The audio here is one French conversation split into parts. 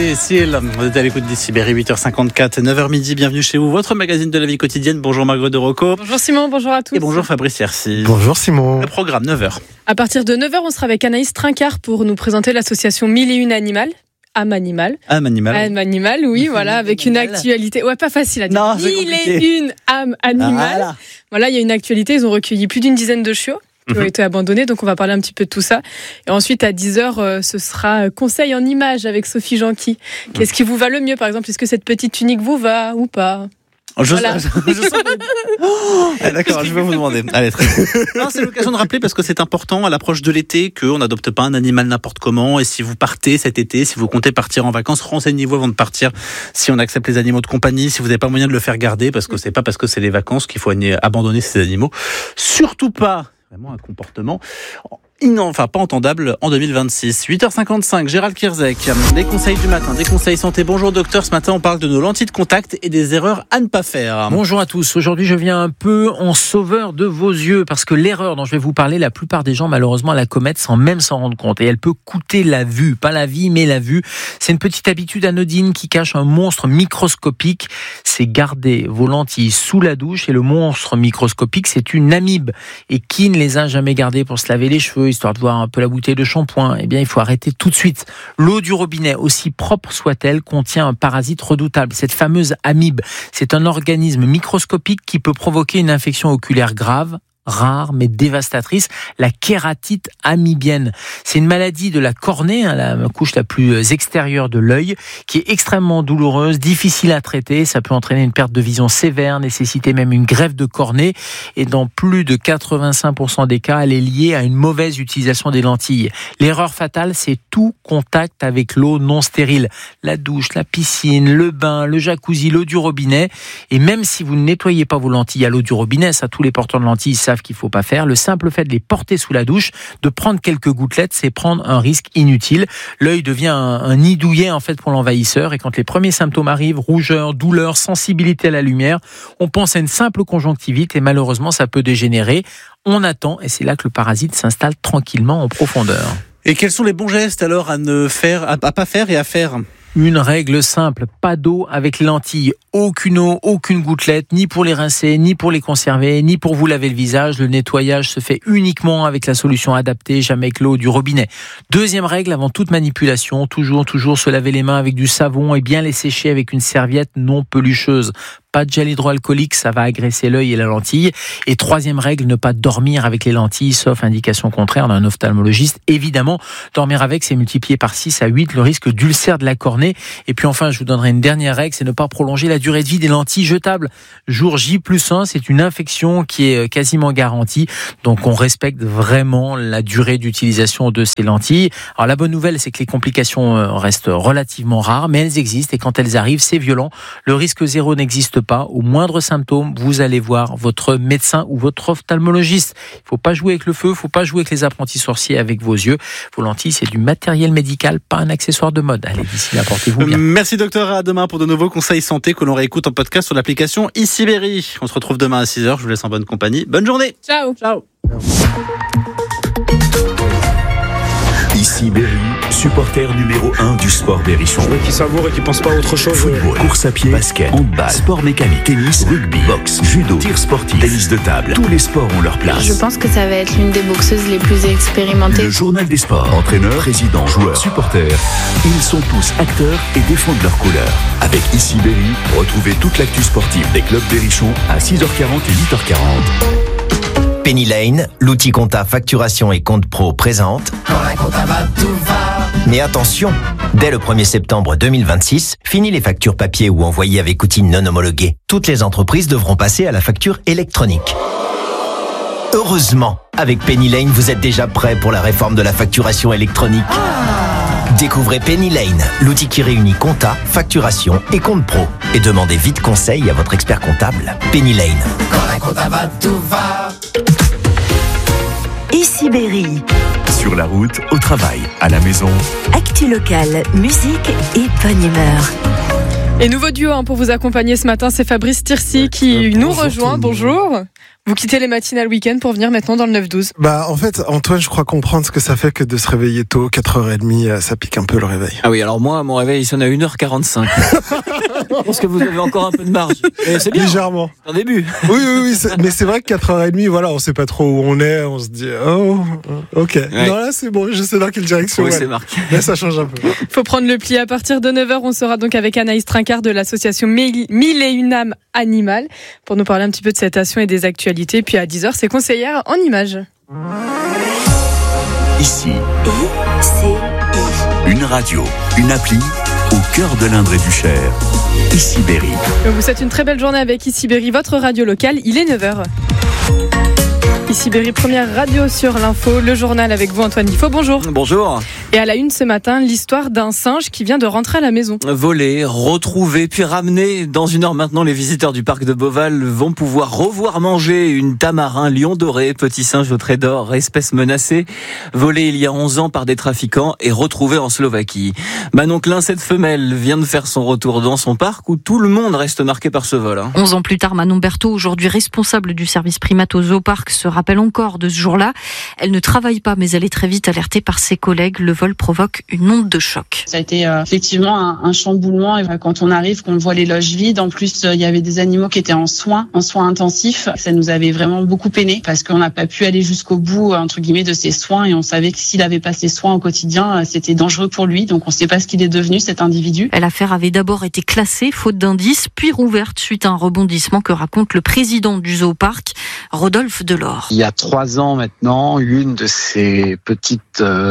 Allez, Ciel, vous êtes à l'écoute d'ici Berry, 8h54, 9h midi, bienvenue chez vous, votre magazine de la vie quotidienne. Bonjour Margot de Rocco. Bonjour Simon, bonjour à tous. Et bonjour Fabrice Yersi. Bonjour Simon. Le programme 9h. À partir de 9h, on sera avec Anaïs Trincard pour nous présenter l'association 1001 Animal. Âme animale. Âme animale. Âme animale, oui, voilà, avec une actualité. Ouais, pas facile à dire. Non, c'est Il compliqué. est une âme animale. Voilà, il y a une actualité. Ils ont recueilli plus d'une dizaine de chiots qui ont été abandonnés. Donc, on va parler un petit peu de tout ça. Et ensuite, à 10h, ce sera conseil en images avec Sophie Janqui. Qu'est-ce qui vous va le mieux, par exemple? Est-ce que cette petite tunique vous va ou pas? Voilà. D'accord, je vais vous demander. Allez, très bien. Non, c'est l'occasion de rappeler, parce que c'est important à l'approche de l'été, qu'on n'adopte pas un animal n'importe comment. Et si vous partez cet été, si vous comptez partir en vacances, renseignez-vous avant de partir si on accepte les animaux de compagnie, si vous n'avez pas moyen de le faire garder, parce que c'est pas parce que c'est les vacances qu'il faut abandonner ces animaux. Surtout pas. Vraiment un comportement pas entendable en 2026. 8h55, Gérald Kierzek, des conseils du matin, des conseils santé. Bonjour docteur, ce matin on parle de nos lentilles de contact et des erreurs à ne pas faire. Bonjour à tous, aujourd'hui je viens un peu en sauveur de vos yeux, parce que l'erreur dont je vais vous parler, la plupart des gens malheureusement la commettent sans même s'en rendre compte, et elle peut coûter la vue, pas la vie mais la vue. C'est une petite habitude anodine qui cache un monstre microscopique, c'est garder vos lentilles sous la douche, et le monstre microscopique c'est une amibe. Et qui ne les a jamais gardées pour se laver les cheveux, histoire de voir un peu la bouteille de shampoing? Eh bien, il faut arrêter tout de suite. L'eau du robinet, aussi propre soit-elle, contient un parasite redoutable, cette fameuse amibe. C'est un organisme microscopique qui peut provoquer une infection oculaire grave, rare mais dévastatrice, la kératite amibienne. C'est une maladie de la cornée, la couche la plus extérieure de l'œil, qui est extrêmement douloureuse, difficile à traiter. Ça peut entraîner une perte de vision sévère, nécessiter même une greffe de cornée, et dans plus de 85% des cas, elle est liée à une mauvaise utilisation des lentilles. L'erreur fatale, c'est tout contact avec l'eau non stérile. La douche, la piscine, le bain, le jacuzzi, l'eau du robinet. Et même si vous ne nettoyez pas vos lentilles à l'eau du robinet, ça tous les porteurs de lentilles savent qu'il faut pas faire. Le simple fait de les porter sous la douche, de prendre quelques gouttelettes, c'est prendre un risque inutile. L'œil devient un nid douillet en fait pour l'envahisseur, et quand les premiers symptômes arrivent, rougeur, douleur, sensibilité à la lumière, on pense à une simple conjonctivite, et malheureusement ça peut dégénérer. On attend, et c'est là que le parasite s'installe tranquillement en profondeur. Et quels sont les bons gestes alors à pas faire et à faire? Une règle simple, pas d'eau avec les lentilles. Aucune eau, aucune gouttelette, ni pour les rincer, ni pour les conserver, ni pour vous laver le visage. Le nettoyage se fait uniquement avec la solution adaptée, jamais avec l'eau du robinet. Deuxième règle, avant toute manipulation, toujours se laver les mains avec du savon et bien les sécher avec une serviette non pelucheuse. Pas de gel hydroalcoolique, ça va agresser l'œil et la lentille. Et troisième règle, ne pas dormir avec les lentilles, sauf indication contraire d'un ophtalmologiste. Évidemment, dormir avec, c'est multiplier par 6 à 8 le risque d'ulcère de la cornée. Et puis enfin, je vous donnerai une dernière règle, c'est ne pas prolonger la durée de vie des lentilles jetables. Jour J+1, c'est une infection qui est quasiment garantie. Donc on respecte vraiment la durée d'utilisation de ces lentilles. Alors la bonne nouvelle, c'est que les complications restent relativement rares, mais elles existent, et quand elles arrivent, c'est violent. Le risque zéro n'existe pas. Au moindre symptôme, vous allez voir votre médecin ou votre ophtalmologiste. Il ne faut pas jouer avec le feu, il ne faut pas jouer avec les apprentis sorciers avec vos yeux. Vos lentilles, c'est du matériel médical, pas un accessoire de mode. Allez, d'ici là, portez-vous bien. Merci docteur, à demain pour de nouveaux conseils santé que l'on réécoute en podcast sur l'application Ici Berry. On se retrouve demain à 6h, je vous laisse en bonne compagnie. Bonne journée. Ciao. Ciao. Ici Berry, supporter numéro 1 du sport berrichon. Qui savoure et qui pense pas à autre chose. Football, course à pied, basket, handball, sport mécanique, tennis, rugby, boxe, judo, tir sportif, tennis de table. Tous les sports ont leur place. Je pense que ça va être l'une des boxeuses les plus expérimentées. Le journal des sports. Entraîneurs, présidents, joueurs, supporters. Ils sont tous acteurs et défendent leurs couleurs. Avec Ici Berry, retrouvez toute l'actu sportive des clubs berrichons à 6h40 et 8h40. Penny Lane, l'outil compta, facturation et compte pro présente. Quand la compta va, tout va. Mais attention, dès le 1er septembre 2026, fini les factures papier ou envoyées avec outils non homologués. Toutes les entreprises devront passer à la facture électronique. Heureusement, avec Penny Lane, vous êtes déjà prêt pour la réforme de la facturation électronique. Découvrez Penny Lane, l'outil qui réunit compta, facturation et compte pro. Et demandez vite conseil à votre expert comptable. Penny Lane. Quand la compta va, tout va. Ici Berry. Sur la route, au travail, à la maison. Actu locale, musique et bonne humeur. Et nouveau duo pour vous accompagner ce matin, c'est Fabrice Tirsi qui nous rejoint. Bonjour. Vous quittez les matinales week-end pour venir maintenant dans le 9-12. En fait, Antoine, je crois comprendre ce que ça fait que de se réveiller tôt, 4h30, ça pique un peu le réveil. Ah oui, alors moi, mon réveil, il sonne à 1h45. Je pense que vous avez encore un peu de marge. Et c'est bien. Légèrement. C'est un début. Oui, mais c'est vrai que 4h30, on sait pas trop où on est, on se dit, ok. Ouais. Non, là, c'est bon, je sais dans quelle direction. Oui, c'est marqué. Là, ça change un peu. Faut prendre le pli à partir de 9h. On sera donc avec Anaïs Trincard de l'association 1001 âmes animales pour nous parler un petit peu de cette action et des actualités. Puis à 10h, c'est conseillère en images. Ici, une radio, une appli au cœur de l'Indre et du Cher. Ici Berry. On vous souhaite une très belle journée avec Ici Berry, votre radio locale. Il est 9h. Ici Berry, première radio sur l'info, le journal avec vous Antoine Difo, bonjour. Bonjour. Et à la une ce matin, l'histoire d'un singe qui vient de rentrer à la maison. Volé, retrouvé, puis ramené. Dans 1 heure maintenant, les visiteurs du parc de Beauval vont pouvoir revoir manger une tamarin lion doré, petit singe au trait d'or, espèce menacée, volé il y a 11 ans par des trafiquants et retrouvé en Slovaquie. Manon Klein, cette femelle vient de faire son retour dans son parc où tout le monde reste marqué par ce vol. 11 ans plus tard, Manon Berthaud, aujourd'hui responsable du service primate au zooparc, se rappelle encore de ce jour-là. Elle ne travaille pas, mais elle est très vite alertée par ses collègues. Le vol provoque une onde de choc. Ça a été effectivement un chamboulement. Et quand on arrive, qu'on voit les loges vides, en plus il y avait des animaux qui étaient en soins intensifs. Ça nous avait vraiment beaucoup peiné parce qu'on n'a pas pu aller jusqu'au bout entre guillemets de ses soins et on savait que s'il n'avait pas ses soins au quotidien, c'était dangereux pour lui. Donc on ne sait pas ce qu'il est devenu cet individu. L'affaire avait d'abord été classée faute d'indices, puis rouverte suite à un rebondissement que raconte le président du zooparc, Rodolphe Delors. Il y a 3 ans maintenant, une de ces petites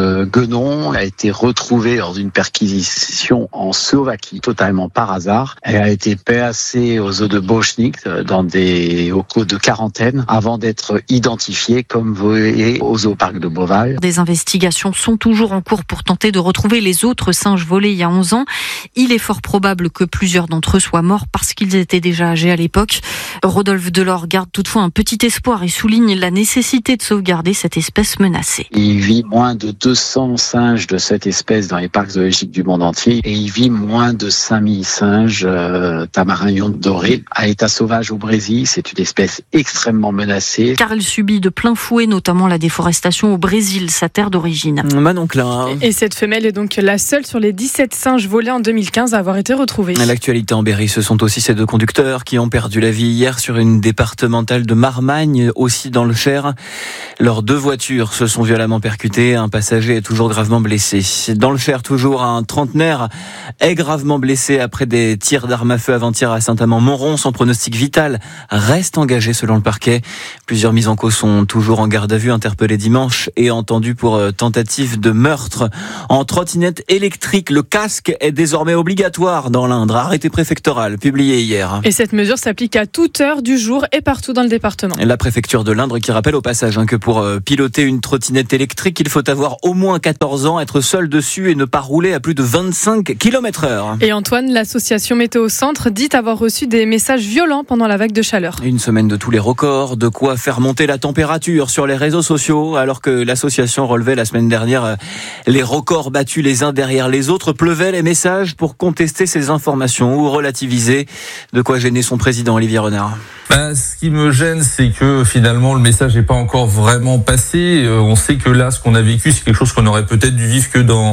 guenons a été retrouvée dans une perquisition en Slovaquie, totalement par hasard. Elle a été placée aux eaux de Bochnik, dans des locaux de quarantaine, avant d'être identifiée comme volée au zooparc de Beauval. Des investigations sont toujours en cours pour tenter de retrouver les autres singes volés il y a 11 ans. Il est fort probable que plusieurs d'entre eux soient morts parce qu'ils étaient déjà âgés à l'époque. Rodolphe Delors garde toutefois un petit espoir et souligne la nécessité de sauvegarder cette espèce menacée. Il vit moins de 200 singes de cette espèce dans les parcs zoologiques du monde entier et il vit moins de 5000 singes tamarin lion doré à état sauvage au Brésil. C'est une espèce extrêmement menacée. Car elle subit de plein fouet notamment la déforestation au Brésil, sa terre d'origine. Manon Klein. Et cette femelle est donc la seule sur les 17 singes volés en 2015 à avoir été retrouvée. L'actualité en Berry, ce sont aussi ces 2 conducteurs qui ont perdu la vie hier sur une départementale de Marmagne, aussi dans le Cher. Leurs 2 voitures se sont violemment percutées. Un passager est toujours gravement blessé. Dans le Cher, toujours un trentenaire est gravement blessé après des tirs d'armes à feu avant-hier à Saint-Amand-Montrond. Son pronostic vital reste engagé selon le parquet. Plusieurs mises en cause sont toujours en garde à vue, interpellés dimanche et entendus pour tentative de meurtre. En trottinette électrique, le casque est désormais obligatoire dans l'Indre. Arrêté préfectoral publié hier. Et cette mesure s'applique à toute heure du jour et partout dans le département. La préfecture de l'Indre qui rappelle au passage que pour piloter une trottinette électrique, il faut avoir au moins 14 ans, être seul dessus et ne pas rouler à plus de 25 km/h. Et Antoine, l'association Météo Centre dit avoir reçu des messages violents pendant la vague de chaleur. Une semaine de tous les records, de quoi faire monter la température sur les réseaux sociaux, alors que l'association relevait la semaine dernière les records battus les uns derrière les autres. Pleuvaient les messages pour contester ces informations ou relativiser. De quoi gêner son président Olivier Renard. Ce qui me gêne, c'est que finalement le message n'est pas encore vraiment passé. On sait que là, ce qu'on a vécu, c'est quelque chose qu'on aurait peut-être dû vivre que dans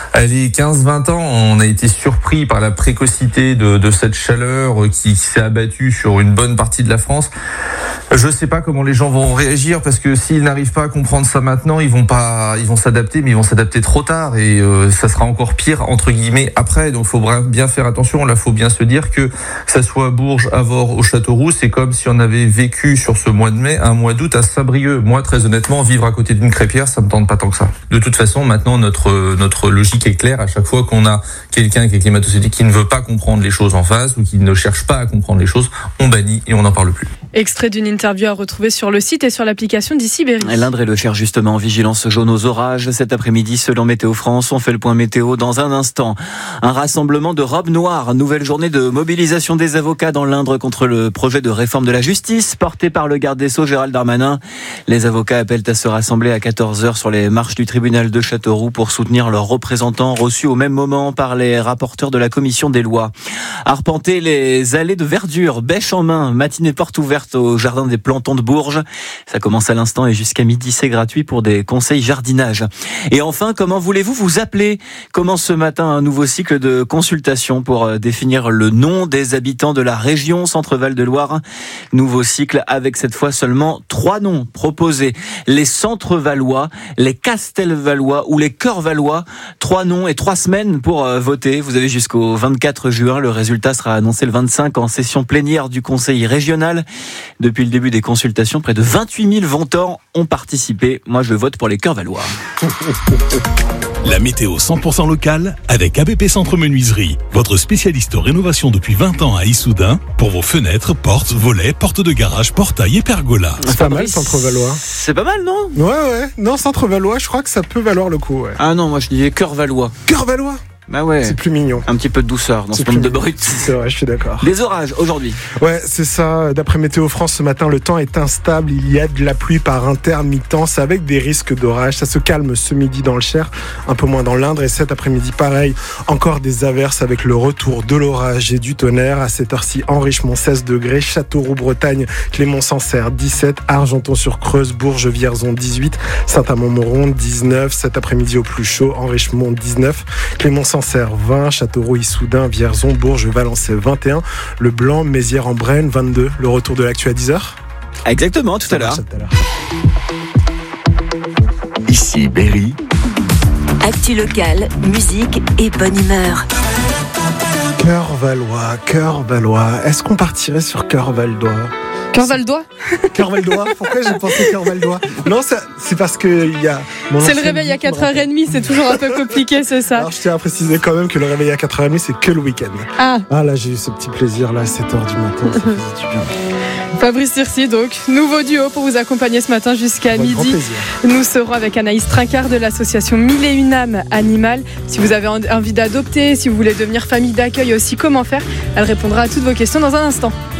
15-20 ans. On a été surpris par la précocité de cette chaleur qui s'est abattue sur une bonne partie de la France. Je sais pas comment les gens vont réagir parce que s'ils n'arrivent pas à comprendre ça maintenant, ils vont s'adapter, mais ils vont s'adapter trop tard et ça sera encore pire entre guillemets après. Donc faut bien faire attention. Là, faut bien se dire que ça soit à Bourges, à Vore, au Châteauroux, c'est comme si on avait vécu sur ce mois de mai un mois d'août à Saint-Brieuc. Moi, très honnêtement, vivre à côté d'une crêpière, ça me tente pas tant que ça. De toute façon, maintenant notre logique est claire. À chaque fois qu'on a quelqu'un qui est climato-sceptique, qui ne veut pas comprendre les choses en face ou qui ne cherche pas à comprendre les choses, on bannit et on n'en parle plus. Extrait d'une interview à retrouver sur le site et sur l'application d'Ici Berry. L'Indre et le Cher justement en vigilance jaune aux orages cet après-midi selon Météo France. On fait le point météo dans un instant. Un rassemblement de robes noires. Nouvelle journée de mobilisation des avocats dans l'Indre contre le projet de réforme de la justice porté par le garde des Sceaux Gérald Darmanin. Les avocats appellent à se rassembler à 14h sur les marches du tribunal de Châteauroux pour soutenir leurs représentants reçus au même moment par les rapporteurs de la commission des lois. Arpenter les allées de verdure, bêche en main, matinée porte ouverte au jardin jardin des Plantons de Bourges. Ça commence à l'instant et jusqu'à midi, c'est gratuit pour des conseils jardinage. Et enfin, comment voulez-vous vous appeler ? Commence ce matin un nouveau cycle de consultation pour définir le nom des habitants de la région Centre-Val de Loire. Nouveau cycle avec cette fois seulement 3 noms proposés. Les Centre-Valois, les Castelvalois ou les Cœur-Valois. 3 noms et 3 semaines pour voter. Vous avez jusqu'au 24 juin. Le résultat sera annoncé le 25 en session plénière du Conseil régional. Depuis le début des consultations, près de 28 000 votants ont participé. Moi, je vote pour les Cœur-Valois. La météo 100% locale avec ABP Centre Menuiserie, votre spécialiste rénovation depuis 20 ans à Issoudun pour vos fenêtres, portes, volets, portes de garage, portails et pergolas. C'est pas mal, Centre-Valois. C'est pas mal, non ? Ouais. Non, Centre-Valois, je crois que ça peut valoir le coup. Ouais. Ah non, moi je disais Cœur-Valois. Cœur-Valois ? Bah ouais. C'est plus mignon. Un petit peu de douceur dans ce monde de brut. C'est vrai, je suis d'accord. Des orages aujourd'hui. Ouais, c'est ça. D'après Météo France, ce matin, le temps est instable. Il y a de la pluie par intermittence avec des risques d'orage. Ça se calme ce midi dans le Cher, un peu moins dans l'Indre. Et cet après-midi, pareil, encore des averses avec le retour de l'orage et du tonnerre. À cette heure-ci, en Richemont, 16 degrés. Châteauroux-Bretagne, Clément-Sancerre, 17. Argenton-sur-Creuse, Bourges, Vierzon, 18. Saint-Amand-Montrond, 19. Cet après-midi, au plus chaud, en Richemont, 19. Clément-Sancerre, 20, Châteauroux, Issoudun, Vierzon, Bourges, Valençay, 21, Le Blanc, Mézières-en-Brenne, 22. Le retour de l'actu à 10h. Exactement, tout à l'heure. Ici Berry. Actu locale, musique et bonne humeur. Cœur-Valois. Est-ce qu'on partirait sur Cœur-Valdois ? Cœur-Valdois ? Cœur-Valdois ? Pourquoi j'ai pensé Cœur-Valdois ? Non, c'est parce que il y a. C'est le réveil à 4h30, c'est toujours un peu compliqué, c'est ça. Alors je tiens à préciser quand même que le réveil à 4h30, c'est que le week-end. Ah là, j'ai eu ce petit plaisir là, à 7h du matin, ça faisait du bien. Fabrice Tircy, donc, nouveau duo pour vous accompagner ce matin jusqu'à midi. Nous serons avec Anaïs Trincard de l'association 1001 âmes animales. Si vous avez envie d'adopter, si vous voulez devenir famille d'accueil aussi, comment faire ? Elle répondra à toutes vos questions dans un instant.